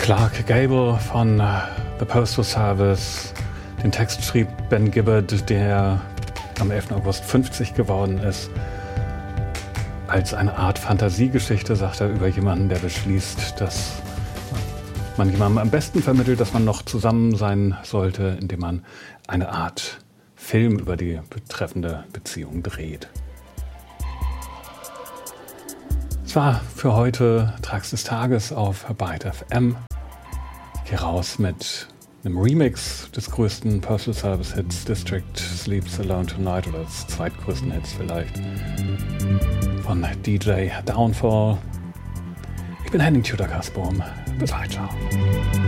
Clark Gable von The Postal Service. Den Text schrieb Ben Gibbard, der am 11. August 50 geworden ist. Als eine Art Fantasiegeschichte sagt er über jemanden, der beschließt, dass man jemandem am besten vermittelt, dass man noch zusammen sein sollte, indem man eine Art Film über die betreffende Beziehung dreht. Es war für heute Tracks des Tages auf Byte FM. Ich gehe raus mit einem Remix des größten Postal Service Hits, District Sleeps Alone Tonight, oder des zweitgrößten Hits vielleicht, von DJ Downfall. Ich bin Henning Tudor-Kasbohm. Bis bald, ciao.